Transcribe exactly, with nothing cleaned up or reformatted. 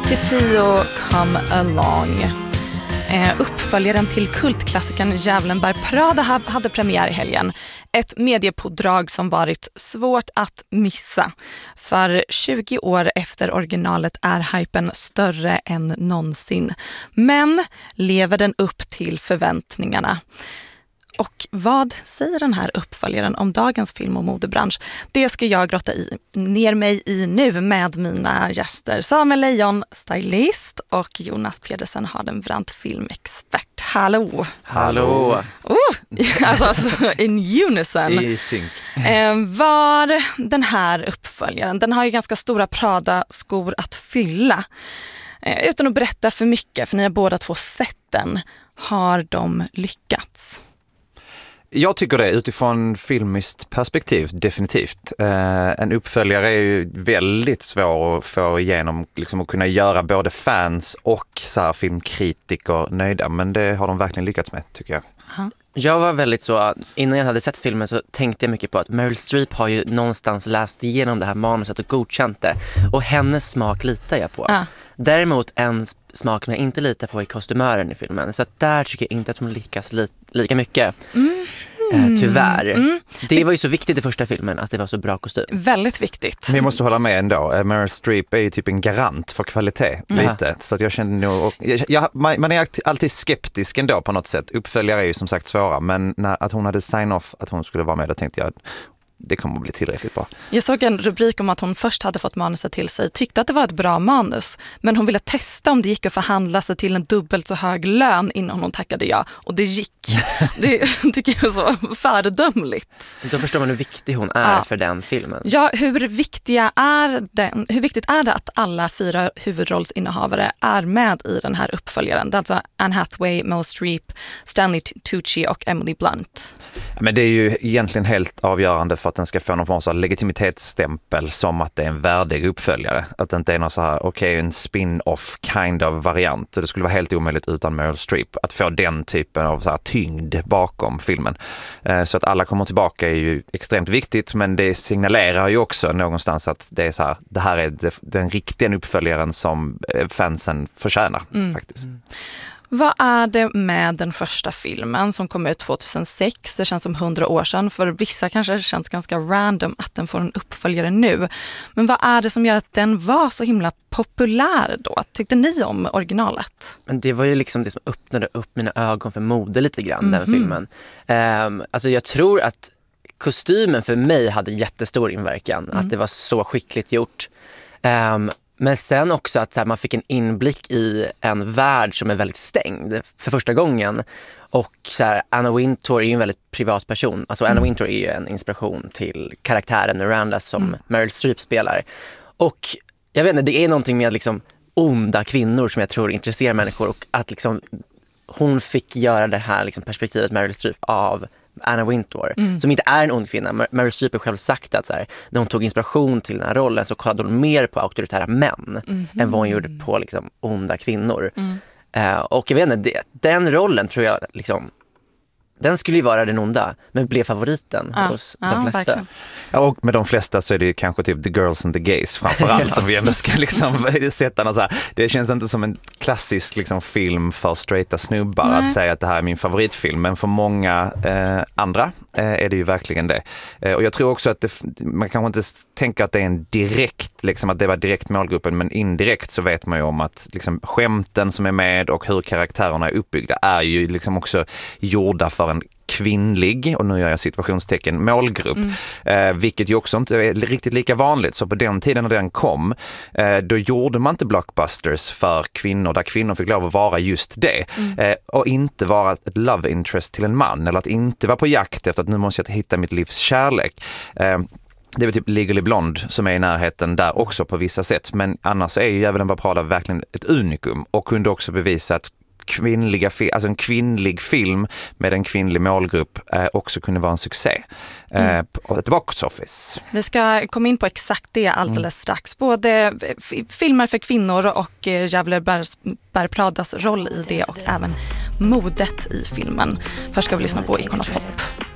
Tio Come Along. Eh, uppföljaren till kultklassikern Djävulen bär Prada hade premiär i helgen. Ett mediepådrag som varit svårt att missa. För tjugo år efter originalet är hypen större än någonsin. Men lever den upp till förväntningarna? Och vad säger den här uppföljaren om dagens film- och modebransch? Det ska jag grotta i, ner mig i nu med mina gäster. Samuel Lejon, stylist, och Jonas Pedersen, Hardenbrandt, filmexpert. Hallå! Hallå! Oh, alltså, alltså in unison. I synk. Eh, var den här uppföljaren, den har ju ganska stora Prada-skor att fylla. Eh, utan att berätta för mycket, för ni har båda två sett den. Har de lyckats? Jag tycker det utifrån filmiskt perspektiv, definitivt. Eh, en uppföljare är ju väldigt svår att få igenom, liksom att kunna göra både fans och så här, filmkritiker nöjda, men det har de verkligen lyckats med, tycker jag. Aha. Jag var väldigt så, innan jag hade sett filmen så tänkte jag mycket på att Meryl Streep har ju någonstans läst igenom det här manuset och godkänt det. Och hennes smak litar jag på. Ah. Däremot en smak som jag inte litar på är kostymören i filmen. Så att där tycker jag inte att hon lyckas li- lika mycket. Mm. Eh, tyvärr. Mm. Det var ju så viktigt i första filmen att det var så bra kostym. Väldigt viktigt. Men jag måste hålla med ändå. Meryl Streep är ju typ en garant för kvalitet, mm. lite. Så att jag kände nog... Och, jag, man är alltid skeptisk ändå på något sätt. Uppföljare är ju som sagt svåra, men när, att hon hade sign-off att hon skulle vara med, då tänkte jag... Det kommer att bli tillräckligt bra. Jag såg en rubrik om att hon först hade fått manuset till sig, tyckte att det var ett bra manus, men hon ville testa om det gick att förhandla sig till en dubbelt så hög lön innan hon tackade ja. Och det gick. Det tycker jag är så föredömligt. Då förstår man hur viktig hon är ja. för den filmen. Ja, hur viktiga är den, hur viktigt är det att alla fyra huvudrollsinnehavare är med i den här uppföljaren? Det är alltså Anne Hathaway, Meryl Streep, Stanley Tucci och Emily Blunt. Men det är ju egentligen helt avgörande för att den ska få någon form av legitimitetsstämpel som att det är en värdig uppföljare. Att det inte är någon så här, okej, okay, en spin-off kind of variant. Det skulle vara helt omöjligt utan Meryl Streep att få den typen av så här tyngd bakom filmen. Så att alla kommer tillbaka är ju extremt viktigt, men det signalerar ju också någonstans att det är så här, det här är den riktiga uppföljaren som fansen förtjänar mm. faktiskt. Mm. Vad är det med den första filmen som kom ut tjugohundrasex? Det känns som hundra år sedan. För vissa kanske det känns ganska random att den får en uppföljare nu. Men vad är det som gör att den var så himla populär då? Tyckte ni om originalet? Men det var ju liksom det som öppnade upp mina ögon för mode lite grann, mm-hmm. den filmen. Um, alltså jag tror att kostymen för mig hade jättestor inverkan. Mm. Att det var så skickligt gjort. Um, Men sen också att så här, man fick en inblick i en värld som är väldigt stängd för första gången. Och så här, Anna Wintour är ju en väldigt privat person. Alltså Anna mm. Wintour är ju en inspiration till karaktären Miranda som mm. Meryl Streep spelar. Och jag vet inte, det är någonting med liksom onda kvinnor som jag tror intresserar människor. Och att liksom hon fick göra det här liksom perspektivet Meryl Streep av Anna Wintour, mm. som inte är en ond kvinna. Meryl Streep har själv sagt att så här, när hon tog inspiration till den här rollen så kollade hon mer på auktoritära män mm. än vad hon gjorde på liksom, onda kvinnor. Mm. Uh, och jag vet inte, det, den rollen tror jag liksom, den skulle ju vara den onda, men blev favoriten ja. hos ja, de flesta. Verkligen. Ja, och med de flesta så är det ju kanske typ The Girls and the Gays framförallt. ja. Om vi ändå ska liksom sätta något så här. Det känns inte som en klassisk liksom, film för straighta snubbar. Nej. Att säga att det här är min favoritfilm. Men för många eh, andra eh, är det ju verkligen det. Eh, och jag tror också att det, man kanske inte tänker att det är en direkt, liksom att det var direkt målgruppen, men indirekt så vet man ju om att liksom, skämten som är med och hur karaktärerna är uppbyggda är ju liksom också gjorda för en kvinnlig, och nu gör jag situationstecken, målgrupp. Mm. Eh, vilket ju också inte är riktigt lika vanligt. Så på den tiden när den kom, eh, då gjorde man inte blockbusters för kvinnor, där kvinnor fick lov att vara just det. Mm. Eh, och inte vara ett love interest till en man, eller att inte vara på jakt efter att nu måste jag hitta mitt livs kärlek. Eh, Det är väl typ Legally Blonde som är i närheten där också på vissa sätt. Men annars är ju Djävulen bär Prada verkligen ett unikum, och kunde också bevisa att kvinnliga, alltså en kvinnlig film med en kvinnlig målgrupp eh, också kunde vara en succé. Eh, mm. Och ett box office. Vi ska komma in på exakt det alldeles mm. strax. Både f- filmer för kvinnor och eh, Djävulen bär, bär Pradas roll i det, och även modet i filmen. Först ska vi lyssna på Icon of Pop.